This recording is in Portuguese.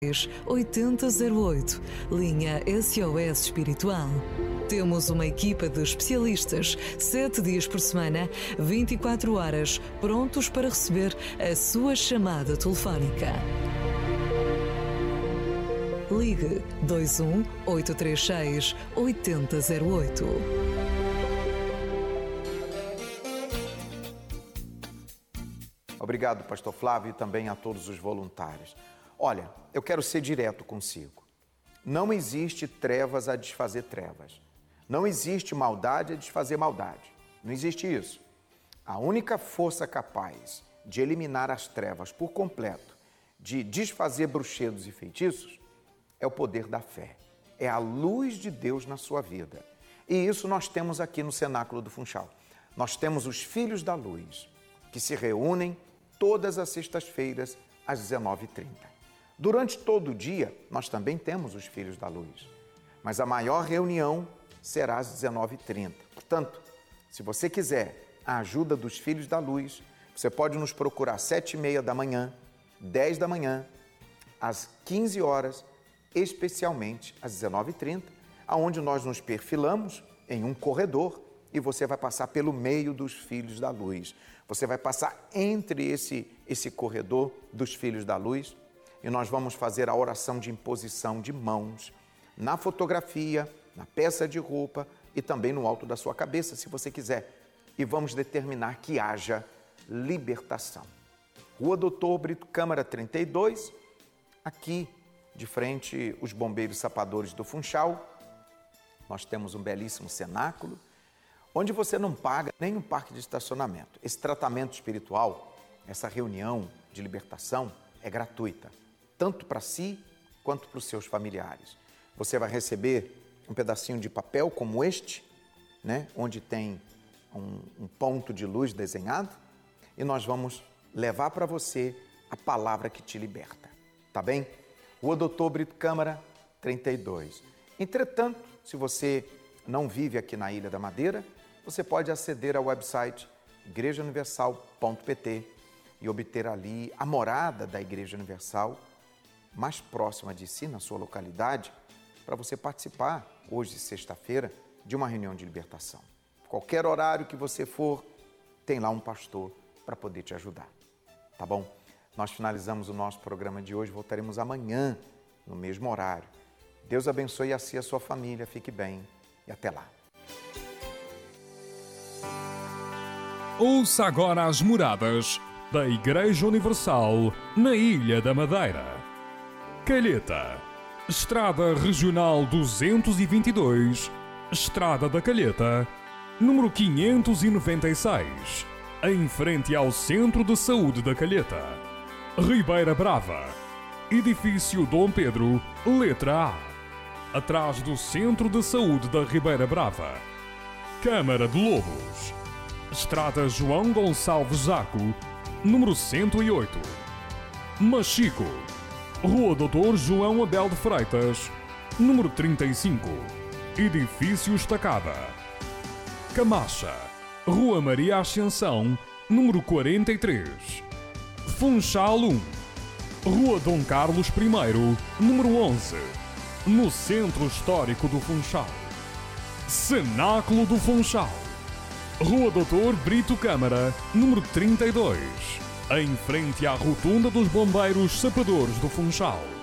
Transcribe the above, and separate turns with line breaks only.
8008, linha SOS Espiritual. Temos uma equipa de especialistas, 7 dias por semana, 24 horas, prontos para receber a sua chamada telefónica. Ligue 21 836 8008.
Obrigado, pastor Flávio, e também a todos os voluntários. Olha, eu quero ser direto consigo. Não existe trevas a desfazer trevas. Não existe maldade a desfazer maldade. Não existe isso. A única força capaz de eliminar as trevas por completo, de desfazer bruxedos e feitiços, é o poder da fé. É a luz de Deus na sua vida. E isso nós temos aqui no Cenáculo do Funchal. Nós temos os Filhos da Luz, que se reúnem todas as sextas-feiras, às 19h30. Durante todo o dia, nós também temos os Filhos da Luz. Mas a maior reunião será às 19h30. Portanto, se você quiser a ajuda dos Filhos da Luz, você pode nos procurar às 7h30 da manhã, 10 da manhã, às 15 horas, especialmente às 19h30, onde nós nos perfilamos em um corredor e você vai passar pelo meio dos Filhos da Luz. Você vai passar entre esse corredor dos Filhos da Luz e nós vamos fazer a oração de imposição de mãos na fotografia, na peça de roupa e também no alto da sua cabeça, se você quiser. E vamos determinar que haja libertação. Rua Doutor Brito Câmara 32, aqui de frente os Bombeiros Sapadores do Funchal. Nós temos um belíssimo cenáculo, onde você não paga nem um parque de estacionamento. Esse tratamento espiritual, essa reunião de libertação é gratuita, tanto para si quanto para os seus familiares. Você vai receber um pedacinho de papel como este, né, onde tem um ponto de luz desenhado, e nós vamos levar para você a palavra que te liberta, tá bem? Rua Doutor Brito Câmara 32. Entretanto, se você não vive aqui na Ilha da Madeira, você pode aceder ao website igrejauniversal.pt e obter ali a morada da Igreja Universal mais próxima de si, na sua localidade, para você participar, hoje, sexta-feira, de uma reunião de libertação. Qualquer horário que você for, tem lá um pastor para poder te ajudar, tá bom? Nós finalizamos o nosso programa de hoje, voltaremos amanhã, no mesmo horário. Deus abençoe a si e a sua família, fique bem e até lá.
Ouça agora as moradas da Igreja Universal na Ilha da Madeira. Calheta, Estrada Regional 222, Estrada da Calheta, número 596, em frente ao Centro de Saúde da Calheta. Ribeira Brava, Edifício Dom Pedro, letra A, atrás do Centro de Saúde da Ribeira Brava. Câmara de Lobos, Estrada João Gonçalves Zaco, número 108. Machico, Rua Doutor João Abel de Freitas, número 35. Edifício Estacada. Camacha, Rua Maria Ascensão, número 43. Funchal 1, Rua Dom Carlos I, número 11, no Centro Histórico do Funchal. Cenáculo do Funchal, Rua Doutor Brito Câmara, número 32, em frente à Rotunda dos Bombeiros Sapadores do Funchal.